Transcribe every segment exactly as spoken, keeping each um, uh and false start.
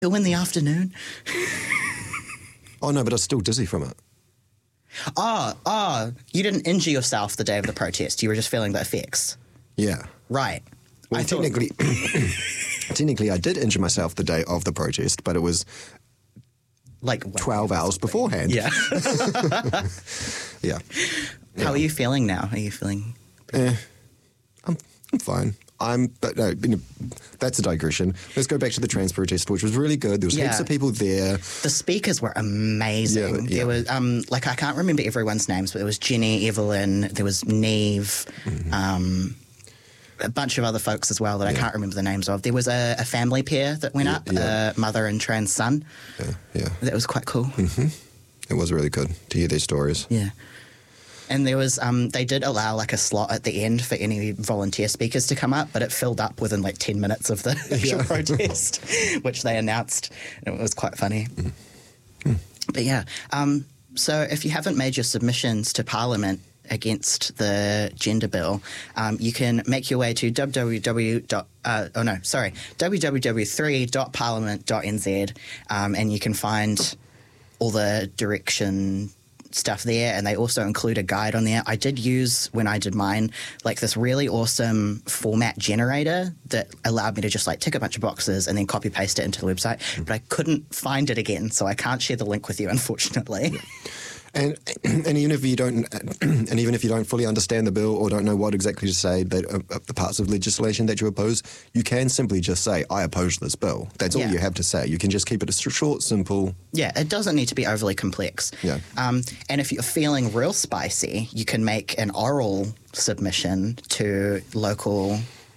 Two in the afternoon? Oh, no, but I was still dizzy from it. Oh, oh, you didn't injure yourself the day of the protest. You were just feeling the effects. Yeah. Right. Well, I thought- technically, technically, I did injure myself the day of the protest, but it was like what? twelve hours beforehand. Yeah. Yeah. How are you feeling now? Are you feeling... Eh, I'm, I'm fine. I'm, but no, you know, that's a digression. Let's go back to the trans protest, which was really good. There was Yeah. heaps of people there. The speakers were amazing. Yeah, yeah. There was, um, like, I can't remember everyone's names, but there was Jenny, Evelyn, there was Neve, Mm-hmm. um, a bunch of other folks as well that I can't remember the names of. There was a, a family pair that went Yeah, up, yeah. a mother and trans son. Yeah, yeah. That was quite cool. It was really good to hear their stories. Yeah. And there was, um, they did allow like a slot at the end for any volunteer speakers to come up, but it filled up within like ten minutes of the actual Yeah. protest, which they announced. And it was quite funny. Mm-hmm. But yeah, um, so if you haven't made your submissions to Parliament against the gender bill, um, you can make your way to www. Uh, oh no, sorry, w w w three dot parliament dot n z, um, and you can find all the direction stuff there, and they also include a guide on there. I did use, when I did mine, like this really awesome format generator that allowed me to just like tick a bunch of boxes and then copy paste it into the website, mm. but I couldn't find it again, so I can't share the link with you, unfortunately. And and even if you don't, and even if you don't fully understand the bill or don't know what exactly to say, that uh, the parts of legislation that you oppose, you can simply just say, "I oppose this bill." That's all Yeah. you have to say. You can just keep it short, simple. Yeah, it doesn't need to be overly complex. Yeah. Um, and if you're feeling real spicy, you can make an oral submission to local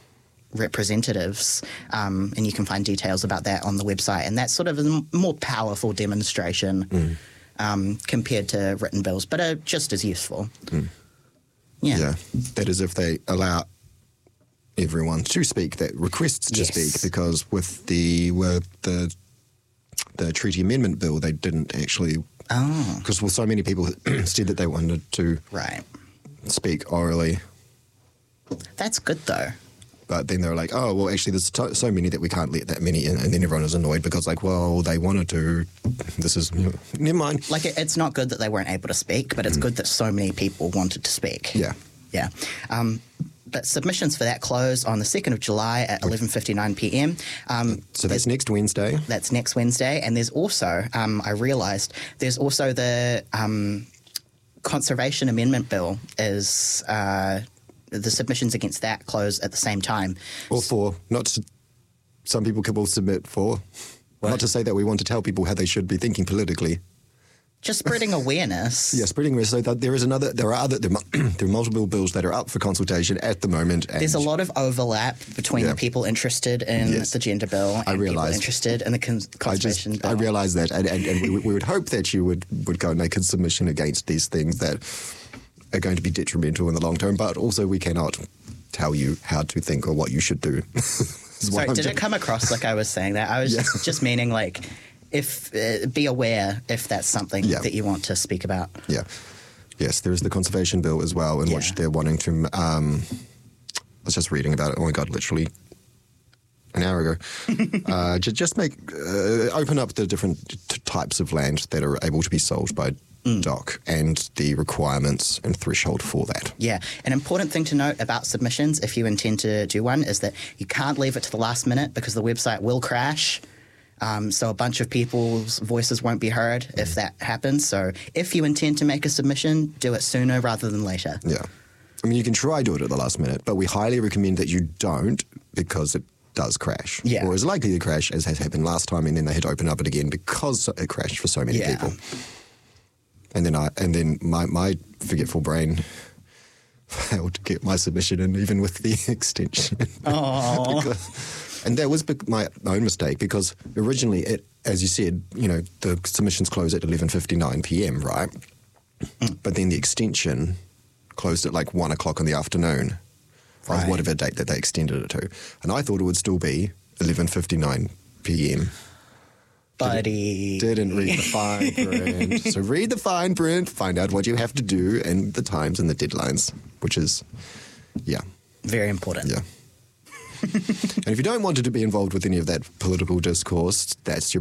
representatives, um, and you can find details about that on the website. And that's sort of a m- more powerful demonstration Mm. um, compared to written bills, but are just as useful. Mm. Yeah. Yeah, that is if they allow everyone to speak that requests to Yes. speak, because with the with the the treaty amendment bill, they didn't actually. Oh. Because well, so many people said that they wanted to Right. speak orally, That's good, though. but then they were like, "Oh, well, actually, there's to- so many that we can't let that many in," and then everyone was annoyed because, like, well, they wanted to. This is you know, never mind. Like, it, it's not good that they weren't able to speak, but it's good that so many people wanted to speak. Yeah. Yeah. Um, but submissions for that close on the second of July at eleven fifty-nine p m. Um, So that's next Wednesday. that's next Wednesday. And there's also, um, I realised, there's also the um, Conservation Amendment Bill is... Uh, the submissions against that close at the same time. Or for, not to, some people can will submit for. What? Not to say that we want to tell people how they should be thinking politically. Just spreading awareness. Yeah, spreading awareness. So that there is another, there are other, there, mu- there are multiple bills that are up for consultation at the moment. And There's a lot of overlap between Yeah. the people interested in Yes. the gender bill and I people realised. interested in the cons- I just, conservation bill. I realised that, and, and, and we, we would hope that you would, would go and make a submission against these things that are going to be detrimental in the long term, but also we cannot tell you how to think or what you should do. Is what Sorry, I'm did doing. it come across like I was saying that? I was Yeah. just meaning like, if uh, be aware if that's something Yeah. that you want to speak about. Yeah. Yes, there is the conservation bill as well, in Yeah. which they're wanting to. Um, I was just reading about it. Oh my God, literally an hour ago. uh, just, just make uh, open up the different t- types of land that are able to be sold by Mm. D O C and the requirements and threshold for that. Yeah. An important thing to note about submissions, if you intend to do one, is that you can't leave it to the last minute because the website will crash. Um, so a bunch of people's voices won't be heard Mm. if that happens. So if you intend to make a submission, do it sooner rather than later. Yeah. I mean, you can try do it at the last minute, but we highly recommend that you don't, because it does crash. Yeah. Or is likely to crash, as has happened last time, and then they had to open up it again because it crashed for so many Yeah. people. And then I, and then my, my forgetful brain failed to get my submission in, even with the extension. Oh. Because, and that was bec- my own mistake, because originally, it, as you said, you know, the submissions close at eleven fifty-nine p m, right? Mm. But then the extension closed at like one o'clock in the afternoon, Right. of whatever date that they extended it to. And I thought it would still be eleven fifty-nine p m. Buddy. Didn't read the fine print. So read the fine print, find out what you have to do, and the times and the deadlines, which is, yeah, Very important. yeah. And if you don't want to be involved with any of that political discourse, that's your